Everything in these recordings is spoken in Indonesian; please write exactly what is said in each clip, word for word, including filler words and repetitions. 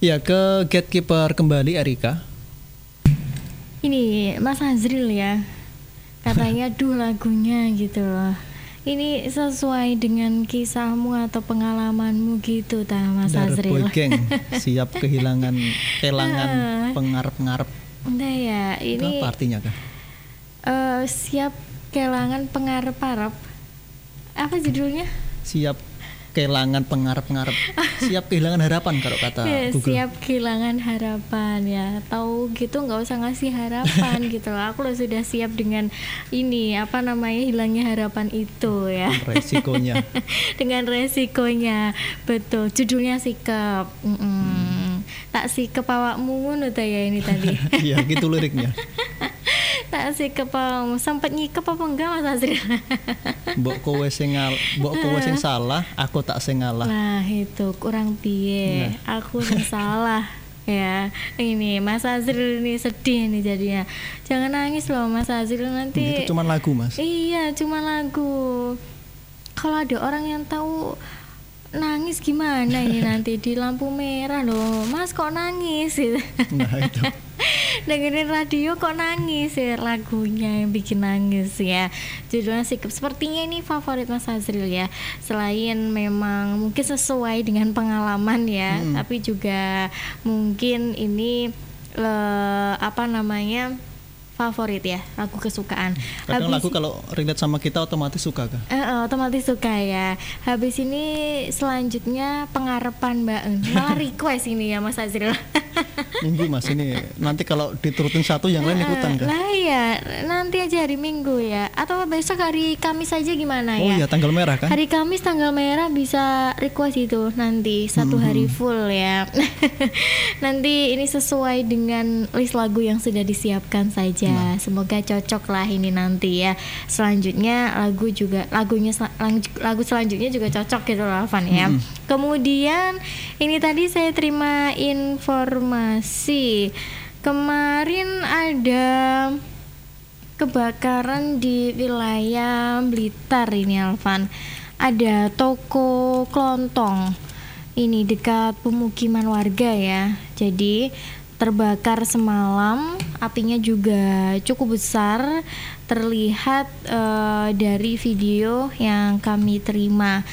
Ya, ke gatekeeper kembali Erika. Ini Mas Azril ya, katanya duh lagunya gitu loh. Ini sesuai dengan kisahmu atau pengalamanmu gitu ta Mas Azril. Boy Gang siap kehilangan kelangan pengarep-ngarep. Enggak ya, ini apa artinya kah? Uh, siap kelangan pengarep-arep. Apa judulnya? Siap kehilangan pengarep-ngarep. Siap kehilangan harapan kalau kata Google. Siap kehilangan harapan ya. Tahu gitu nggak usah ngasih harapan gitu loh. Aku loh sudah siap dengan ini apa namanya hilangnya harapan itu ya. Resikonya. Dengan resikonya. Betul. Judulnya sikap. Mm-mm. Tak sikap awakmu ngono ta ya ini tadi. Iya, gitu liriknya. Tak sikap awakmu sempat nyikap apa enggak Mas Azril? Mbok kowe sing ngal, mbok kowe sing salah, aku tak sing ngalah. Nah, itu kurang piye. Nah. Aku sing salah. Ya, ini Mas Azril ini sedih nih jadinya. Jangan nangis loh Mas Azril nanti. Itu cuma lagu, Mas. Iya, cuma lagu. Kalau ada orang yang tahu nangis gimana ini nanti di lampu merah loh. Mas kok nangis? Nah, itu. Dengerin radio kok nangis ya, lagunya yang bikin nangis ya. Judulnya Sikap. Sepertinya ini favorit Mas Azril ya. Selain memang mungkin sesuai dengan pengalaman ya, hmm. tapi juga mungkin ini le, apa namanya favorit ya, lagu kesukaan. Kadang habis, lagu kalau relate sama kita otomatis suka kan? Uh, otomatis suka ya. Habis ini selanjutnya pengharapan Mbak, malah request ini ya Mas Azril. Minggu Mas ini nanti kalau diturutin satu yang lain ikutan kan? Lah ya, nanti aja hari Minggu ya. Atau besok hari Kamis aja gimana ya? Oh iya, tanggal merah kan? Hari Kamis tanggal merah bisa request itu nanti satu hmm. hari full ya. Nanti ini sesuai dengan list lagu yang sudah disiapkan saja. Nah. Semoga cocok lah ini nanti ya. Selanjutnya lagu juga lagunya lagu selanjutnya juga cocok gitu loh Van ya. Hmm. Kemudian ini tadi saya terima informasi kemarin ada kebakaran di wilayah Blitar ini Alvan. Ada toko kelontong ini dekat pemukiman warga ya. Jadi terbakar semalam, apinya juga cukup besar, terlihat uh, dari video yang kami terima.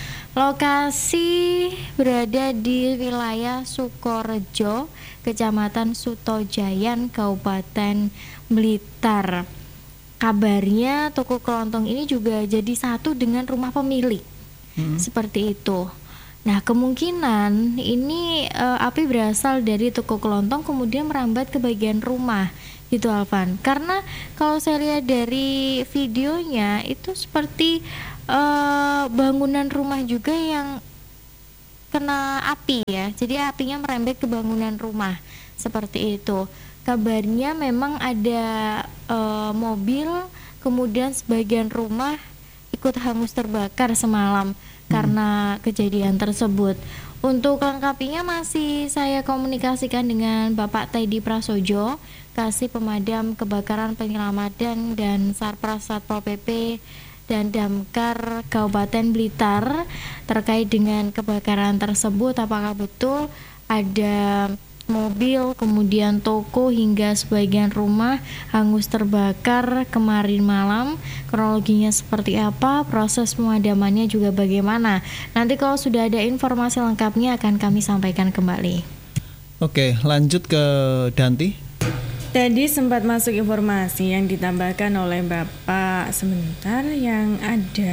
Lokasi berada di wilayah Sukorejo, Kecamatan Sutojayan, Kabupaten Blitar. Kabarnya toko kelontong ini juga jadi satu dengan rumah pemilik, hmm. seperti itu. Nah, kemungkinan ini uh, api berasal dari toko kelontong kemudian merambat ke bagian rumah gitu Alvan. Karena kalau saya lihat dari videonya itu seperti uh, bangunan rumah juga yang kena api ya. Jadi apinya merembet ke bangunan rumah seperti itu. Kabarnya memang ada uh, mobil kemudian sebagian rumah ikut hangus terbakar semalam karena kejadian tersebut. Untuk lengkapinya masih saya komunikasikan dengan Bapak Teddy Prasojo, Kasih Pemadam Kebakaran Penyelamatan dan Sarpras Satpol P P dan Damkar Kabupaten Blitar terkait dengan kebakaran tersebut. Apakah betul ada mobil, kemudian toko hingga sebagian rumah hangus terbakar kemarin malam, kronologinya seperti apa, proses pemadamannya juga bagaimana. Nanti kalau sudah ada informasi lengkapnya akan kami sampaikan kembali. Oke, lanjut ke Danti. Tadi sempat masuk informasi yang ditambahkan oleh Bapak sebentar yang ada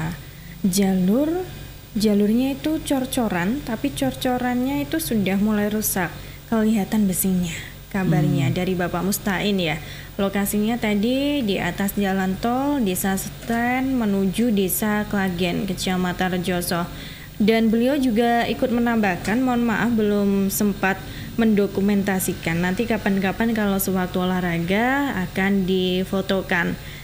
jalur jalurnya itu cor-coran, tapi cor-corannya itu sudah mulai rusak. Kelihatan besinya kabarnya hmm. dari Bapak Mustain ya. Lokasinya tadi di atas jalan tol Desa Seten menuju Desa Klagen, Kecamatan Rejoso. Dan beliau juga ikut menambahkan, mohon maaf belum sempat mendokumentasikan. Nanti kapan-kapan kalau sewaktu olahraga akan difotokan.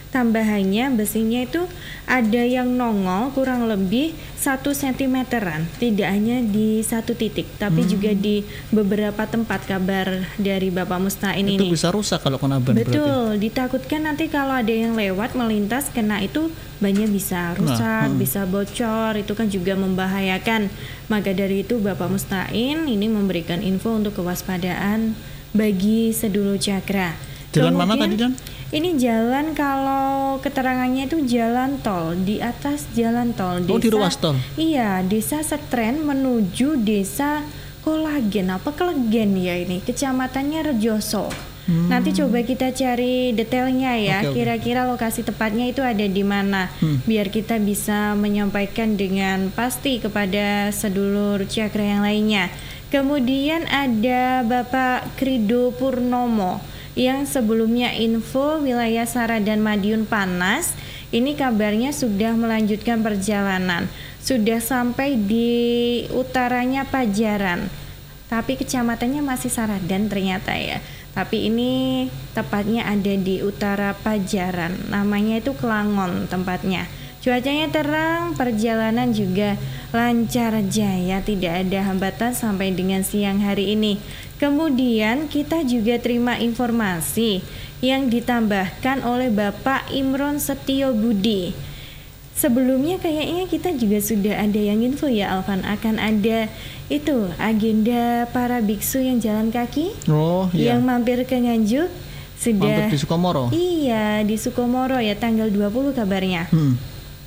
tambahannya besinya itu ada yang nongol kurang lebih satu sentimeteran, tidak hanya di satu titik, tapi Hmm. juga di beberapa tempat, kabar dari Bapak Mustain Itu ini. bisa rusak kalau kena ban berarti. Betul, ditakutkan nanti kalau ada yang lewat melintas kena itu bannya bisa rusak, hmm. bisa bocor, itu kan juga membahayakan. Maka dari itu Bapak Mustain ini memberikan info untuk kewaspadaan bagi sedulur Cakra. Jalan mana Kemudian, tadi, Dan? Ini jalan, kalau keterangannya itu jalan tol, di atas jalan tol. Oh, di ruas tol? Iya, desa Setren menuju desa Kolagen, apa Kelegen ya ini, kecamatannya Rejoso. Hmm. Nanti coba kita cari detailnya ya, Oke, oke. kira-kira lokasi tepatnya itu ada di mana, Hmm. biar kita bisa menyampaikan dengan pasti kepada sedulur Cakra yang lainnya. Kemudian ada Bapak Krido Purnomo yang sebelumnya info wilayah Sara dan Madiun panas. Ini kabarnya sudah melanjutkan perjalanan, sudah sampai di utaranya Pajaran, tapi kecamatannya masih Saradan ternyata ya. Tapi ini tepatnya ada di utara Pajaran, namanya itu Kelangon tempatnya. Cuacanya terang, perjalanan juga lancar jaya, tidak ada hambatan sampai dengan siang hari ini. Kemudian kita juga terima informasi yang ditambahkan oleh Bapak Imron Setio Budi. Sebelumnya kayaknya kita juga sudah ada yang info ya Alvan, akan ada itu agenda para biksu yang jalan kaki Oh, iya. yang mampir ke Nganjuk. Sudah Mampir di Sukomoro. Iya, di Sukomoro ya, tanggal dua puluh kabarnya. Hmm.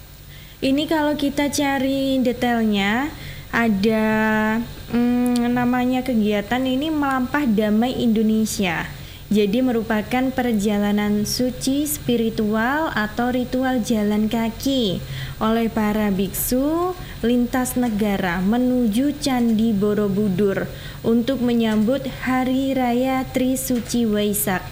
Ini kalau kita cari detailnya, ada hmm, namanya kegiatan ini Melampah Damai Indonesia. Jadi merupakan perjalanan suci spiritual atau ritual jalan kaki oleh para biksu lintas negara menuju Candi Borobudur untuk menyambut Hari Raya Trisuci Waisak.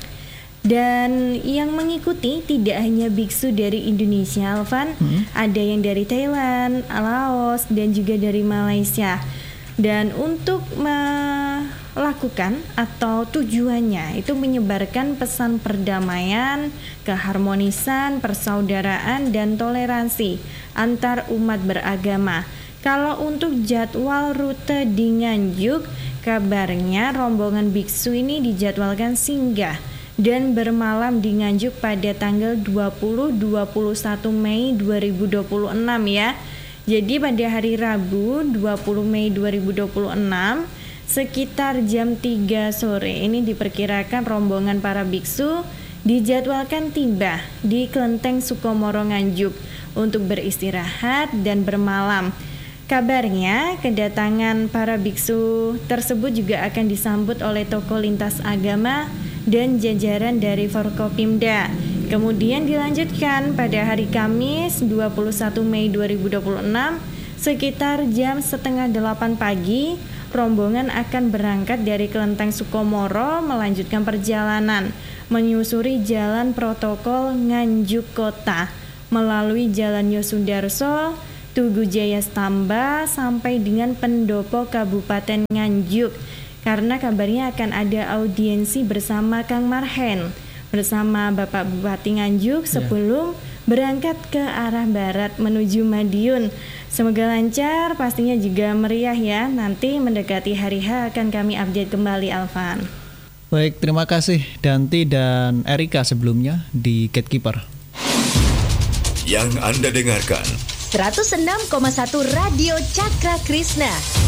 Dan yang mengikuti tidak hanya biksu dari Indonesia, Alvan, hmm. ada yang dari Thailand, Laos, dan juga dari Malaysia. Dan untuk melakukan atau tujuannya itu menyebarkan pesan perdamaian, keharmonisan, persaudaraan, dan toleransi antar umat beragama. Kalau untuk jadwal rute di Nganjuk, kabarnya rombongan biksu ini dijadwalkan singgah dan bermalam di Nganjuk pada tanggal dua puluh sampai dua puluh satu Mei dua ribu dua puluh enam ya. Jadi pada hari Rabu dua puluh Mei dua ribu dua puluh enam sekitar jam tiga sore ini diperkirakan rombongan para biksu dijadwalkan tiba di Kelenteng Sukomoro Nganjuk untuk beristirahat dan bermalam. Kabarnya kedatangan para biksu tersebut juga akan disambut oleh tokoh lintas agama dan jajaran dari Forkopimda. Kemudian dilanjutkan pada hari Kamis dua puluh satu Mei dua ribu dua puluh enam sekitar jam setengah delapan pagi rombongan akan berangkat dari Kelenteng Sukomoro melanjutkan perjalanan menyusuri jalan protokol Nganjuk Kota melalui Jalan Yosudarso, Tugu Jaya Stamba sampai dengan pendopo Kabupaten Nganjuk. Karena kabarnya akan ada audiensi bersama Kang Marhen bersama Bapak Bupati Nganjuk sebelum yeah. berangkat ke arah barat menuju Madiun. Semoga lancar, pastinya juga meriah ya. Nanti mendekati hari H akan kami update kembali, Alvan. Baik, terima kasih Danti dan Erika sebelumnya di Gatekeeper. Yang Anda dengarkan seratus enam koma satu Radio Cakra Krishna.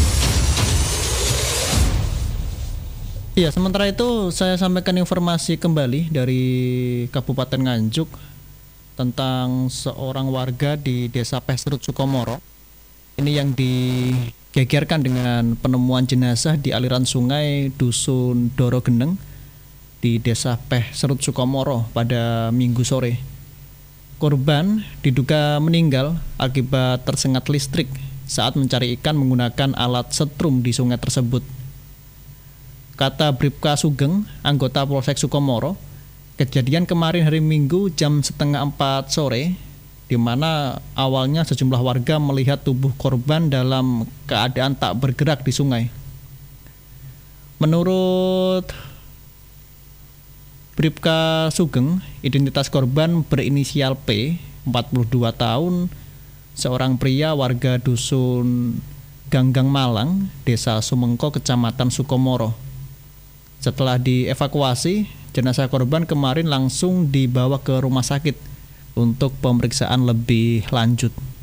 Iya, sementara itu saya sampaikan informasi kembali dari Kabupaten Nganjuk tentang seorang warga di Desa Pesrut Sukomoro. Ini yang digegerkan dengan penemuan jenazah di aliran sungai Dusun Dorogeneng di Desa Pesrut Sukomoro pada Minggu sore. Korban diduga meninggal akibat tersengat listrik saat mencari ikan menggunakan alat setrum di sungai tersebut. Kata Bribka Sugeng, anggota Polsek Sukomoro, kejadian kemarin hari Minggu jam setengah empat sore, di mana awalnya sejumlah warga melihat tubuh korban dalam keadaan tak bergerak di sungai. Menurut Bribka Sugeng, identitas korban berinisial P, empat puluh dua tahun, seorang pria warga dusun Ganggang Malang, Desa Sumengko, Kecamatan Sukomoro. Setelah dievakuasi, jenazah korban kemarin langsung dibawa ke rumah sakit untuk pemeriksaan lebih lanjut.